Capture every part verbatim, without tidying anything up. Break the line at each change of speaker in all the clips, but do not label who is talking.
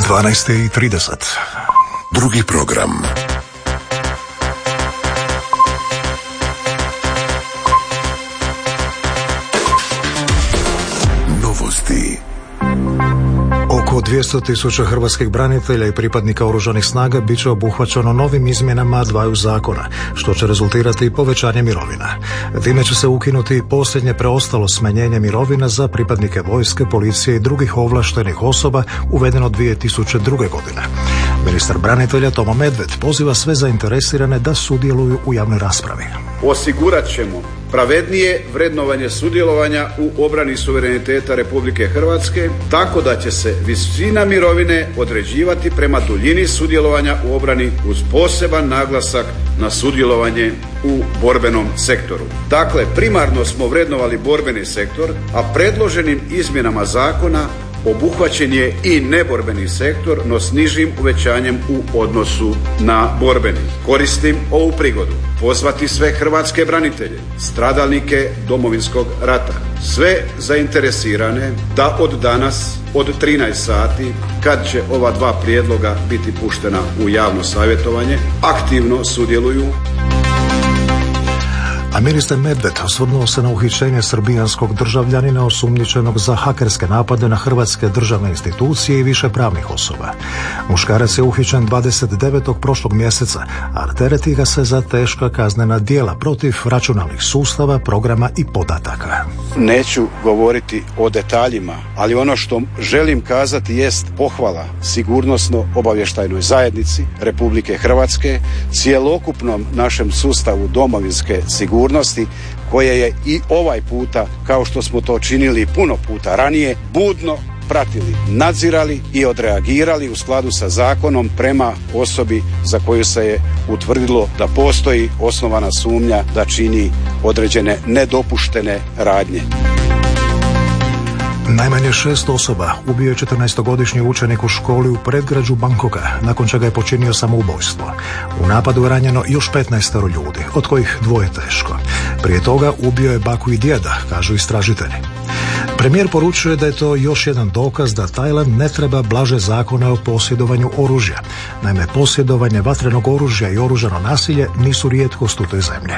dvanaest i trideset.
Drugi program. Novosti.
Oko dvjesto tisuća hrvatskih branitelja i pripadnika oružanih snaga bit će obuhvaćeno novim izmjenama dvaju zakona, što će rezultirati povećanje mirovina. Time će se ukinuti posljednje preostalo smanjenje mirovina za pripadnike vojske, policije i drugih ovlaštenih osoba uvedeno dvije tisuće druge. godine. Ministar branitelja Tomo Medved poziva sve zainteresirane da sudjeluju u javnoj raspravi.
Osigurat ćemo pravednije vrednovanje sudjelovanja u obrani suvereniteta Republike Hrvatske, tako da će se visina mirovine određivati prema duljini sudjelovanja u obrani uz poseban naglasak na sudjelovanje u borbenom sektoru. Dakle, primarno smo vrednovali borbeni sektor, a predloženim izmjenama zakona obuhvaćen je i neborbeni sektor, no s nižim uvećanjem u odnosu na borbeni. Koristim ovu prigodu pozvati sve hrvatske branitelje, stradalnike Domovinskog rata, sve zainteresirane da od danas, od trinaest sati, kad će ova dva prijedloga biti puštena u javno savjetovanje, aktivno sudjeluju.
A ministar Medved osvrnuo se na uhićenje srbijanskog državljanina osumnjičenog za hakerske napade na hrvatske državne institucije i više pravnih osoba. Muškarac je uhićen dvadeset devetog prošlog mjeseca, a tereti ga se za teška kaznena djela protiv računalnih sustava, programa i podataka.
Neću govoriti o detaljima, ali ono što želim kazati jest pohvala sigurnosno-obavještajnoj zajednici Republike Hrvatske, cjelokupnom našem sustavu domovinske sigurnosti, koje je i ovaj puta, kao što smo to činili puno puta ranije, budno pratili, nadzirali i odreagirali u skladu sa zakonom prema osobi za koju se je utvrdilo da postoji osnovana sumnja da čini određene nedopuštene radnje.
Najmanje šest osoba ubio je četrnaestogodišnji učenik u školi u predgrađu Bangkoka, nakon čega je počinio samoubojstvo. U napadu je ranjeno još petnaest ljudi, od kojih dvoje teško. Prije toga ubio je baku i djeda, kažu istražitelji. Premijer poručuje da je to još jedan dokaz da Tajland ne treba blaže zakone o posjedovanju oružja. Naime, posjedovanje vatrenog oružja i oružano nasilje nisu rijetkost u toj zemlji.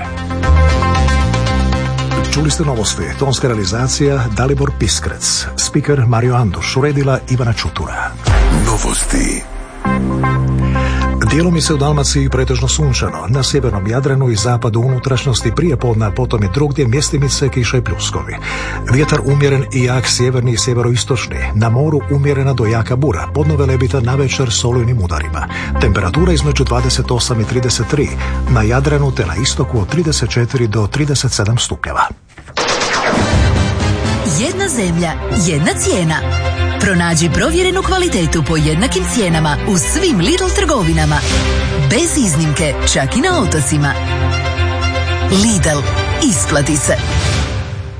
Čuli ste novosti, tonska realizacija Dalibor Piskrec, speaker Mario Anduš, uredila Ivana Čutura.
Novosti.
Dijelom se u Dalmaciji pretežno sunčano, na sjevernom Jadranu i zapadu unutrašnjosti prije podne, potom i drugdje mjestimice, kiša i pljuskovi. Vjetar umjeren i jak sjeverni i sjeveroistočni, na moru umjerena do jaka bura, podno velebita navečer s olujnim udarima. Temperatura između dvadeset osam i trideset tri, na Jadranu te na istoku od trideset četiri do trideset sedam stupnjeva.
Jedna zemlja, jedna cijena. Pronađi provjerenu kvalitetu po jednakim cijenama u svim Lidl trgovinama. Bez iznimke, čak i na otocima. Lidl, isplati se.